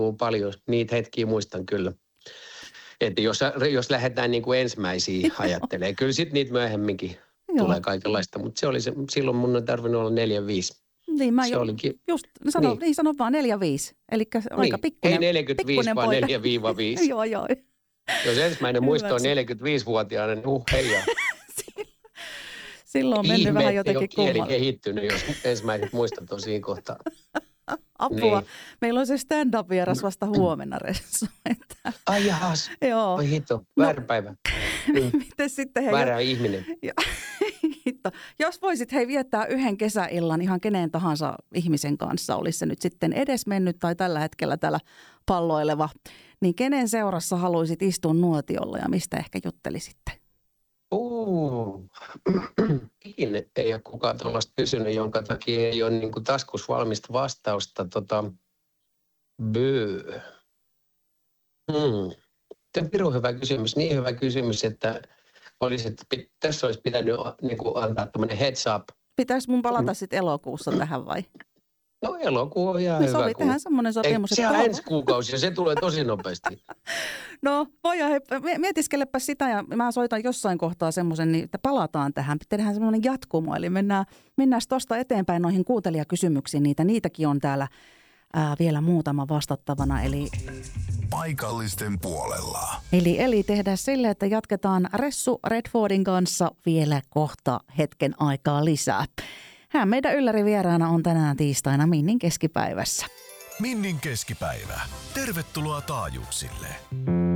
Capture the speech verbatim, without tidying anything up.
paljon. Niitä hetkiä muistan kyllä. Että jos, jos lähdetään niin kuin ensimmäisiä ajattelee, kyllä sitten niitä myöhemminkin tulee kaikenlaista. Mutta se oli se, silloin mun on tarvinnut olla neljä viisi. Niin, mä se jo, olikin. Just sano, niin. niin sano vaan neljä viisi. Eli aika niin. pikkuinen. Ei neljäkymmentäviisi, vaan neljä viisi. Joo, joo. Jos ensimmäinen muisto on neljäkymmentäviisivuotiaana, niin huh heijaa. Silloin on mennyt Ihme, vähän jotenkin kummalle. Kieli kummalle. kehittynyt, jos ensimmäiset muistot on siinä kohtaa. Apua. Niin. Meillä on se stand-up-vieras vasta huomenna, Ressu. Että... Ai jahas. Joo. Oi hito, väärä no. päivä. Miten sitten hei... Väärä ihminen. Hitto. Jos voisit hei viettää yhden kesäillan ihan keneen tahansa ihmisen kanssa, olisi se nyt sitten edesmennyt tai tällä hetkellä täällä palloileva, niin kenen seurassa haluaisit istua nuotiolla ja mistä ehkä juttelisitte? Uh. Ikinä ei ole kukaan tuollaista kysynyt, jonka takia ei ole niin kuin taskus valmista vastausta. Tota, böö. Hmm. Tämä on pirun hyvä kysymys. Niin hyvä kysymys, että, olisi, että tässä olisi pitänyt niin kuin antaa tämmöinen heads up. Pitäisi mun palata sitten elokuussa tähän vai? No elokuu on ihan Me hyvä. sovi tähän semmoinen sopimus. Ei, se on ensi kuukausi ja se tulee tosi nopeasti. No voidaan, mietiskelepä sitä ja mä soitan jossain kohtaa semmoisen, niin että palataan tähän. Tehdään semmoinen jatkumo, eli mennään, mennään tuosta eteenpäin noihin kuuntelijakysymyksiin. Niitä, niitäkin on täällä ää, vielä muutama vastattavana. Eli paikallisten puolella. Eli, eli tehdään sille, että jatketaan Ressu Redfordin kanssa vielä kohta hetken aikaa lisää. Hän meidän yllärivieraana on tänään tiistaina Minnin keskipäivässä. Minnin keskipäivä. Tervetuloa taajuuksille.